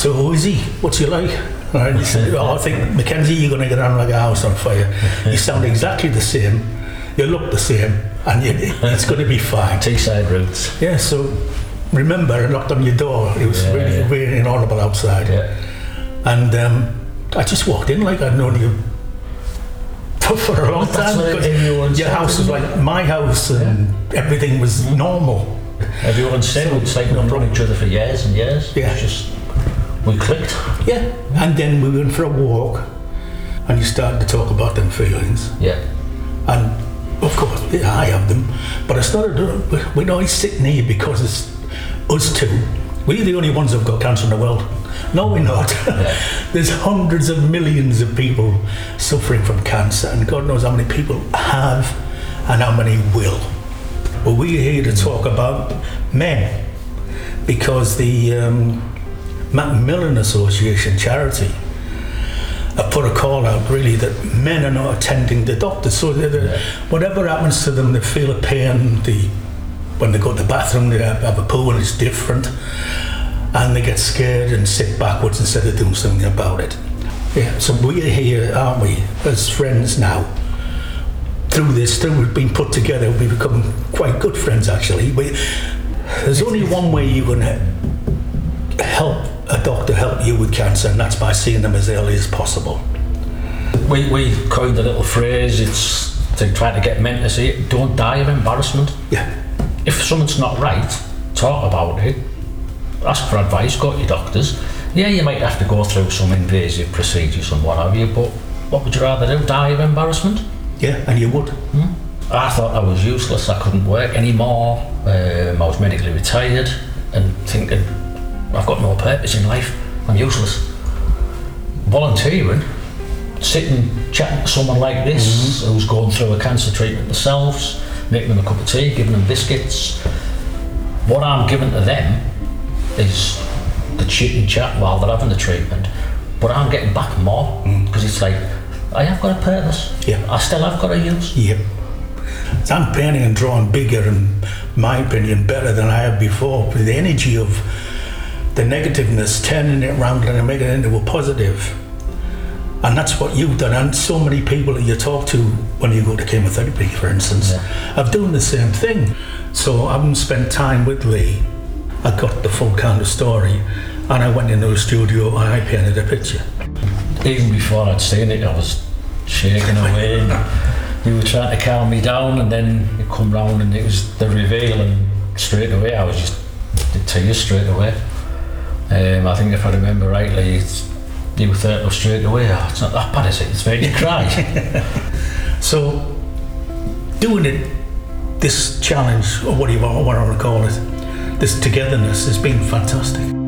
So who is he? What's he like? And he said, I think, Mackenzie, you're going to get on like a house on fire. You sound exactly the same, you look the same, and it's going to be fine. Teesside roots. Yeah, so remember, I knocked on your door. It was really inaudible outside. Yeah. And I just walked in like I'd known you for a long time. Your house was like my house, and everything was normal. Everyone said it's like we've known each other for years and years. Yeah. It's just, we clicked. Yeah, and then we went for a walk, and you started to talk about them feelings. Yeah. And of course, yeah, I have them, but I started. We're not sitting here because it's us two. We're the only ones who've got cancer in the world. No, we're not. Yeah. There's hundreds of millions of people suffering from cancer, and God knows how many people have and how many will. But we're here to talk about men, because the Macmillan Association charity have put a call out really that men are not attending the doctors. So whatever happens to them, they feel a pain. When they go to the bathroom, they have a poo and it's different. And they get scared and sit backwards instead of doing something about it. Yeah, so we're here, aren't we, as friends now. Through we've been put together, we've become quite good friends actually. There's only one way you can help a doctor help you with cancer, and that's by seeing them as early as possible. We coined a little phrase, it's to try to get men to see it, don't die of embarrassment. Yeah. If something's not right, talk about it. Ask for advice, go to your doctors. Yeah, you might have to go through some invasive procedures and what have you, but what would you rather do, die of embarrassment? Yeah, and you would. I thought I was useless, I couldn't work anymore, I was medically retired, and thinking, I've got no purpose in life, I'm useless. Volunteering, sitting, chatting to someone like this, who's going through a cancer treatment themselves, making them a cup of tea, giving them biscuits. What I'm giving to them is the chit and chat while they're having the treatment, but I'm getting back more, because it's like, I have got a purpose. Yeah. I still have got a use. Yep. So I'm painting and drawing bigger, and my opinion, better than I have before. With the energy of the negativeness, turning it around and making it into a positive. And that's what you've done. And so many people that you talk to when you go to chemotherapy, for instance, are doing the same thing. So having spent time with Lee, I got the full kind of story, and I went into the studio and I painted a picture. Even before I'd seen it, I was shaking away, and you were trying to calm me down, and then you come round and it was the reveal, and straight away I was just in tears straight away. I think if I remember rightly, you were thought straight away, oh, it's not that bad, is it? It's made you cry. So doing it, this challenge, or what do you want to call it, this togetherness has been fantastic.